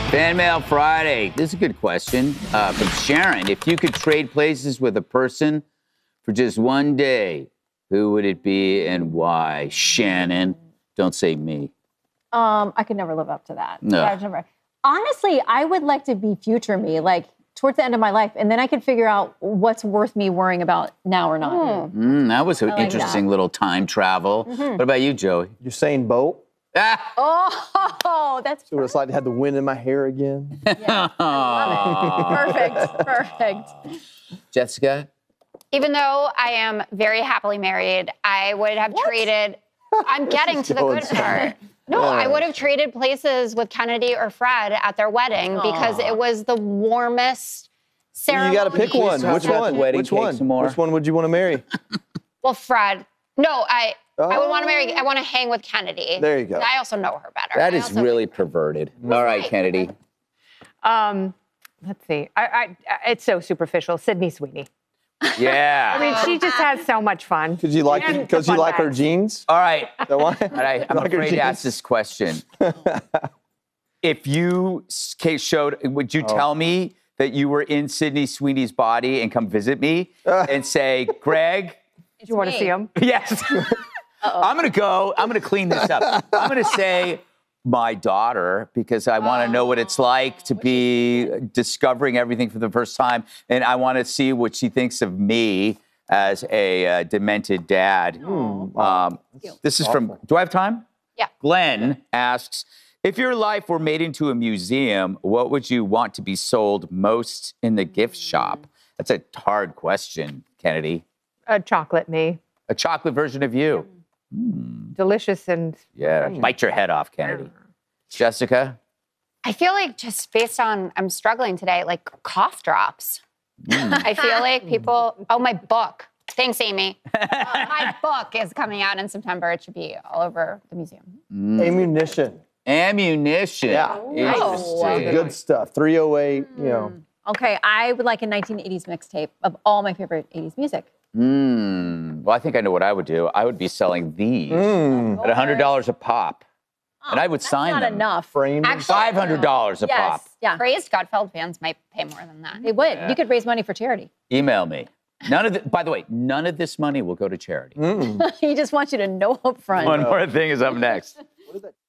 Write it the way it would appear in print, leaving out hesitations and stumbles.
Fan Mail Friday. This is a good question from Sharon. If you could trade places with a person for just one day, who would it be and why? Shannon, don't say me. I could never live up to that. No. Yeah, I'd never. Honestly, I would like to be future me, like towards the end of my life, and then I could figure out what's worth me worrying about now or not. That was an like interesting that. little time travel. What about you, Joey? Usain Bolt. Ah! Oh, that's See what it's like to have the wind in my hair again. perfect. Jessica? Even though I am very happily married, I would have traded. I'm getting to the good part. No, I would have traded places with Kennedy or Fred at their wedding because it was the warmest ceremony. You got to pick one. Talk Which about one? the wedding Which cake one? some more. Which one would you want to marry? Well, Fred. No, I would want to marry. I want to hang with Kennedy. There you go. I also know her better. That I is also- really perverted. All right, Kennedy. Let's see. It's so superficial. Sydney Sweeney. Yeah. I mean, she just has so much fun. Because you like And because the you fun like her bags. jeans. All right. That why? All right, I'm Like her afraid to ask jeans? this question. If you would you tell me that you were in Sydney Sweeney's body and come visit me and say, Greg, Do you want to see him? yes. I'm going to clean this up. I'm going to say my daughter because I want to know what it's like to be discovering everything for the first time. And I want to see what she thinks of me as a demented dad. This is from, do I have time? Yeah. Glenn asks, if your life were made into a museum, what would you want to be sold most in the gift shop? That's a hard question, Kennedy. A chocolate me. A chocolate version of you. Delicious and Yeah, bite your head off, Kennedy. Jessica? I feel like just based on I'm struggling today, like cough drops. I feel like people. Oh, my book. Thanks, Amy. My book is coming out in September. It should be all over the museum. Ammunition. Ammunition. Yeah. Interesting. Good stuff. 308. You know. Okay, I would like a 1980s mixtape of all my favorite 80s music. Well, I think I know what I would do. I would be selling these at $100 a pop. And I would sign Not them. enough. Framed. $500 a pop. Yes, yeah. Praised Gutfeld fans might pay more than that. They would. You could raise money for charity. Email me. By the way, none of this money will go to charity. He just wants you to know up front. One more thing is up next.